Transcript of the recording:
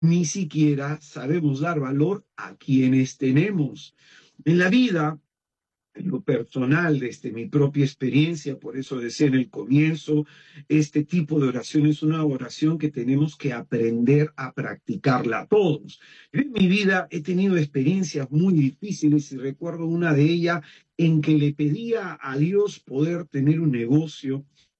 ni siquiera sabemos dar valor a quienes tenemos. En la vida, en lo personal, desde mi propia experiencia, por eso decía en el comienzo, este tipo de oración es una oración que tenemos que aprender a practicarla todos. Yo en mi vida he tenido experiencias muy difíciles y recuerdo una de ellas en que le pedía a Dios poder tener un negocio